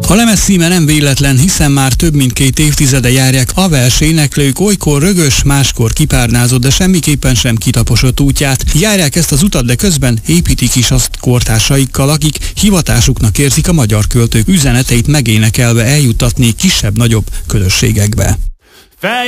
A lemez címe nem véletlen, hiszen már több mint 2 évtizede járják a verséneklők olykor rögös, máskor kipárnázott, de semmiképpen sem kitaposott útját. Járják ezt az utat, de közben építik is azt kortársaikkal, akik hivatásuknak érzik a magyar költők üzeneteit megénekelve eljuttatni kisebb-nagyobb közösségekbe.